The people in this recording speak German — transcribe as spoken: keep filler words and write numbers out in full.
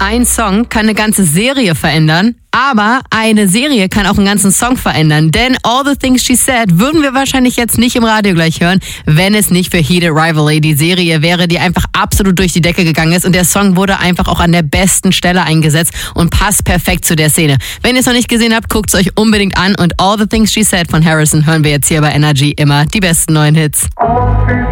ein Song kann eine ganze Serie verändern, aber eine Serie kann auch einen ganzen Song verändern. Denn All the Things She Said würden wir wahrscheinlich jetzt nicht im Radio gleich hören, wenn es nicht für Heated Rivalry die Serie wäre, die einfach absolut durch die Decke gegangen ist. Und der Song wurde einfach auch an der besten Stelle eingesetzt und passt perfekt zu der Szene. Wenn ihr es noch nicht gesehen habt, guckt es euch unbedingt an. Und All the Things She Said von Harrison hören wir jetzt hier bei Energy immer die besten neuen Hits.